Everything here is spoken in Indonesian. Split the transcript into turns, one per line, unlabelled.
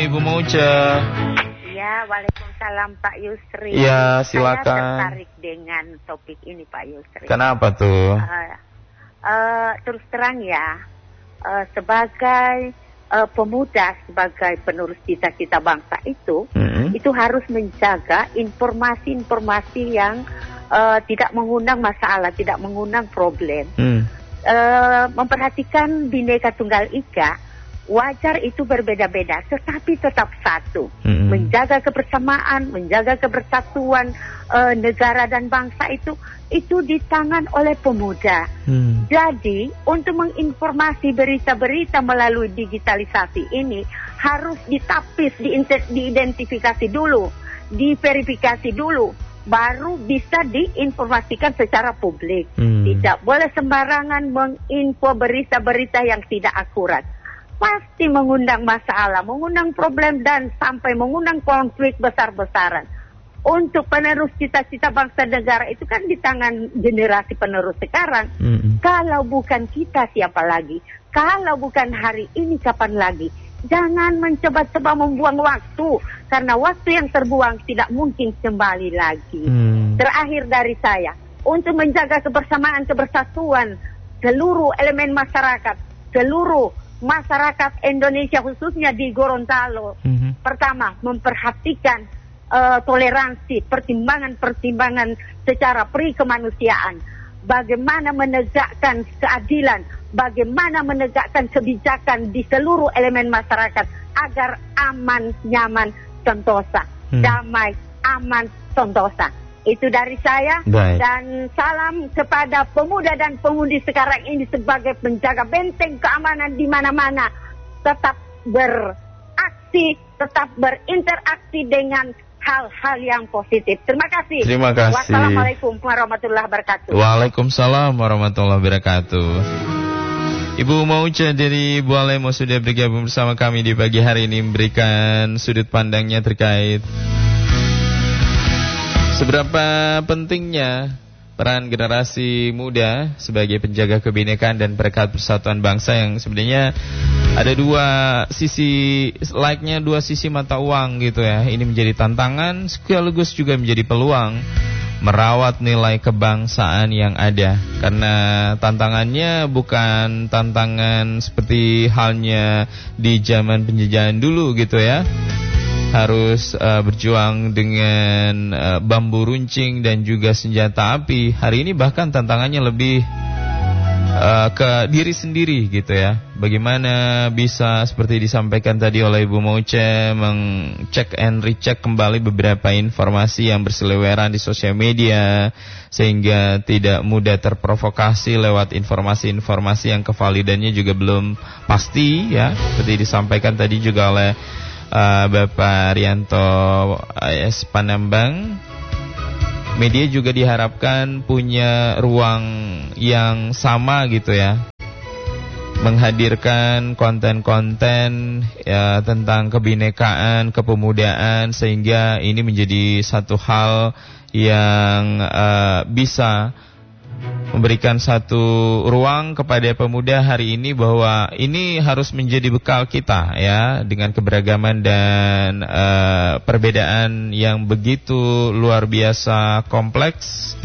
Ibu Mauce.
Ya, waalaikumsalam Pak Yusri.
Ya, silakan.
Saya tertarik dengan topik ini Pak Yusri.
Kenapa tuh?
Terus terang ya, sebagai pemuda, sebagai penerus cita-cita bangsa itu harus menjaga informasi-informasi yang tidak mengundang masalah, tidak mengundang problem. Memperhatikan Bhinneka Tunggal Ika, wajar itu berbeda-beda, tetapi tetap satu. Menjaga kebersamaan, menjaga kebersatuan negara dan bangsa itu di tangan oleh pemuda. Jadi, untuk menginformasi berita-berita melalui digitalisasi ini harus ditapis, diidentifikasi dulu, diverifikasi dulu, baru bisa diinformasikan secara publik. Tidak boleh sembarangan menginfo berita-berita yang tidak akurat. Pasti mengundang masalah, mengundang problem, dan sampai mengundang konflik besar-besaran. Untuk penerus cita-cita bangsa negara itu kan di tangan generasi penerus sekarang. Kalau bukan kita, siapa lagi? Kalau bukan hari ini, kapan lagi? Jangan mencoba-coba membuang waktu, karena waktu yang terbuang tidak mungkin kembali lagi. Terakhir dari saya, untuk menjaga kebersamaan, kebersatuan seluruh elemen masyarakat, seluruh masyarakat Indonesia khususnya di Gorontalo. Pertama, memperhatikan toleransi, pertimbangan-pertimbangan secara kemanusiaan. Bagaimana menegakkan keadilan, bagaimana menegakkan kebijakan di seluruh elemen masyarakat agar aman, nyaman, sentosa, damai, aman, sentosa. Itu dari saya. Baik. Dan salam kepada pemuda dan pemudi sekarang ini sebagai penjaga benteng keamanan di mana-mana. Tetap beraksi, tetap berinteraksi dengan hal-hal yang positif. Terima kasih.
Terima kasih.
Wassalamualaikum warahmatullahi wabarakatuh.
Waalaikumsalam warahmatullahi wabarakatuh. Ibu Mauce dari Bualemo sudah bergabung bersama kami di pagi hari ini, memberikan sudut pandangnya terkait seberapa pentingnya peran generasi muda sebagai penjaga kebinekaan dan perekat persatuan bangsa, yang sebenarnya ada dua sisi, like-nya dua sisi mata uang gitu ya. Ini menjadi tantangan sekaligus juga menjadi peluang merawat nilai kebangsaan yang ada. Karena tantangannya bukan tantangan seperti halnya di zaman penjajahan dulu gitu ya. Harus berjuang dengan bambu runcing dan juga senjata api. Hari ini bahkan tantangannya lebih ke diri sendiri gitu ya. Bagaimana bisa seperti disampaikan tadi oleh Ibu Mauce, mengcek and recheck kembali beberapa informasi yang berseliweran di sosial media, sehingga tidak mudah terprovokasi lewat informasi-informasi yang kevalidannya juga belum pasti ya. Seperti disampaikan tadi juga oleh Bapak Rianto AS Panambang, media juga diharapkan punya ruang yang sama gitu ya, menghadirkan konten-konten ya tentang kebinekaan, kepemudaan, sehingga ini menjadi satu hal yang bisa memberikan satu ruang kepada pemuda hari ini, bahwa ini harus menjadi bekal kita ya, dengan keberagaman dan perbedaan yang begitu luar biasa kompleks.